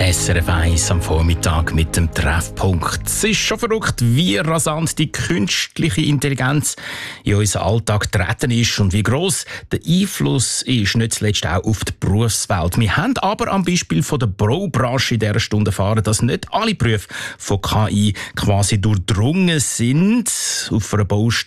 SRF 1 am Vormittag mit dem Treffpunkt. Es ist schon verrückt, wie rasant die künstliche Intelligenz in unseren Alltag getreten ist und wie gross der Einfluss ist, nicht zuletzt auch auf die Berufswelt. Wir haben aber am Beispiel von der Baubranche in dieser Stunde erfahren, dass nicht alle Berufe von KI quasi durchdrungen sind. Auf einer Baustelle